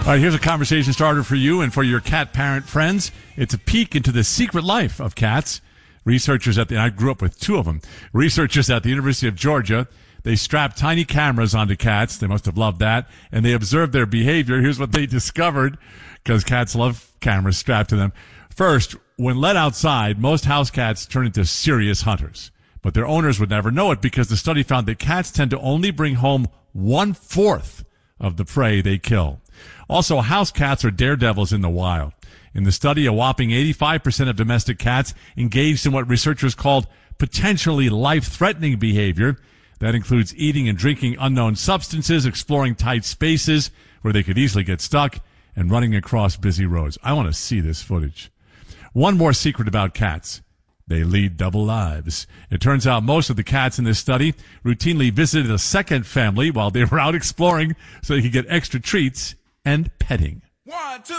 All right, here's a conversation starter for you and for your cat parent friends. It's a peek into the secret life of cats. I grew up with two of them. Researchers at the University of Georgia, they strapped tiny cameras onto cats. They must have loved that. And they observed their behavior. Here's what they discovered, because cats love cameras strapped to them. First, when let outside, most house cats turn into serious hunters. But their owners would never know it because the study found that cats tend to only bring home 1/4 of the prey they kill. Also, house cats are daredevils in the wild. In the study, a whopping 85% of domestic cats engaged in what researchers called potentially life-threatening behavior. That includes eating and drinking unknown substances, exploring tight spaces where they could easily get stuck, and running across busy roads. I want to see this footage. One more secret about cats. They lead double lives. It turns out most of the cats in this study routinely visited a second family while they were out exploring so they could get extra treats and petting. 1, 2,